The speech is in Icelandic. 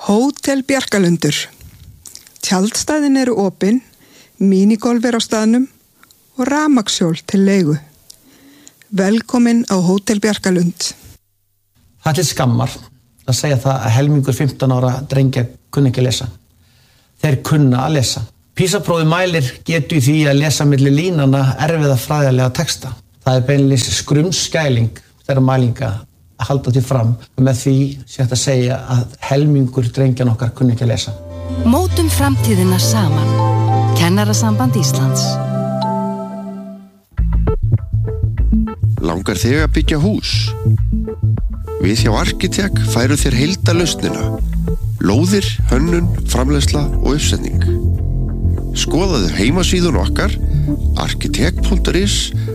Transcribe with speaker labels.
Speaker 1: Hótel Bjarkalundur. Tjaldstæðin eru opin, mínigolf á staðnum og rafmagnshjól til leigu. Velkomin á Hótel Bjarkalund.
Speaker 2: Það til skammar að segja það að helmingur 15 ára drengja kunni ekki að lesa. Þeir kunna að lesa. PISA-prófið mælir getu í því að lesa milli línana erfiða fræðilega texta. Það er beinlínis skrumskæling þeirra mælinga að halda til fram og með því sé hægt að segja að helmingur drengjan okkar kunni ekki að lesa.
Speaker 3: Mótum framtíðina saman. Kennarasamband Íslands.
Speaker 4: Langar þig að byggja hús? Við hjá Arkitek færu þér heildarlausnina. Lóðir, hönnun, framleiðsla og uppsetning. Skoðaðu heimasíðun okkar arkitek.is